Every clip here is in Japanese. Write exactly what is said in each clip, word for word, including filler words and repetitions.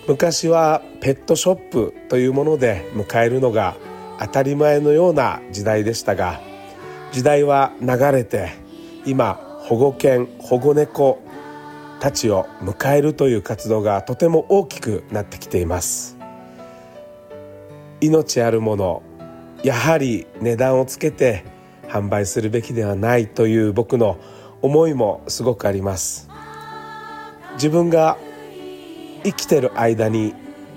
昔はペットショップというもので迎えるのが当たり前のような時代でしたが、時代は流れて今保護犬保護猫たちを迎えるという活動がとても大きくなってきています。命あるもの、やはり値段をつけて販売するべきではないという僕の思いもすごくあります。自分が生きてる間に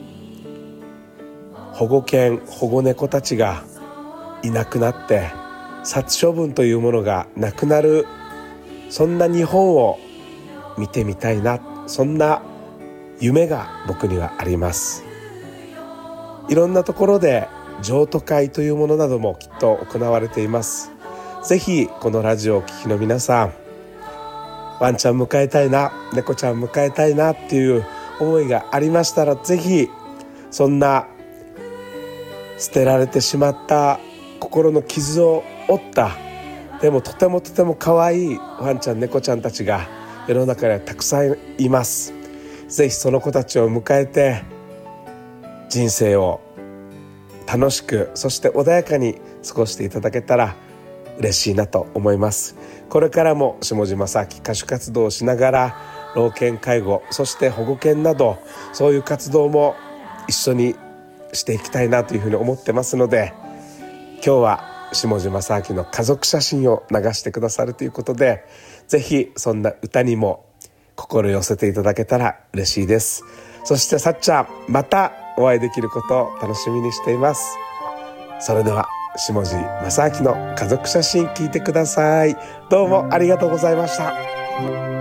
保護犬保護猫たちがいなくなって殺処分というものがなくなる、そんな日本を見てみたいな、そんな夢が僕にはあります。いろんなところで譲渡会というものなどもきっと行われています。ぜひこのラジオをお聞きの皆さん、ワンちゃん迎えたいな、猫ちゃん迎えたいなっていう思いがありましたら、ぜひそんな捨てられてしまった心の傷を負った、でもとてもとても可愛いワンちゃん猫ちゃんたちが世の中にはたくさんいます。ぜひその子たちを迎えて人生を楽しく、そして穏やかに過ごしていただけたら嬉しいなと思います。これからも下地正明歌手活動をしながら老犬介護、そして保護犬などそういう活動も一緒にしていきたいなというふうに思ってますので、今日は下地正明の家族写真を流してくださるということで、ぜひそんな歌にも心寄せていただけたら嬉しいです。そしてさっちゃん、またお会いできることを楽しみにしています。それでは下地正明の家族写真聞いてください。どうもありがとうございました。